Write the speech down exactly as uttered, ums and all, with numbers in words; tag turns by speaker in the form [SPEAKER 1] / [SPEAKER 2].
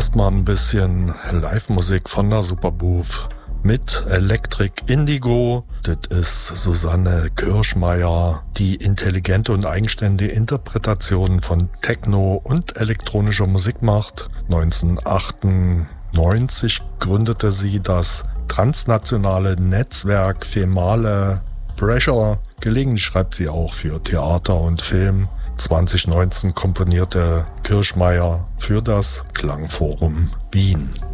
[SPEAKER 1] Erstmal ein bisschen Live-Musik von der Superbooth mit Electric Indigo. Das ist Susanne Kirschmeier, die intelligente und eigenständige Interpretationen von Techno und elektronischer Musik macht. neunzehnhundertachtundneunzig gründete sie das transnationale Netzwerk Female Pressure. Gelegentlich schreibt sie auch für Theater und Film. zwanzig neunzehn komponierte Kirschmeier für das Klangforum Wien.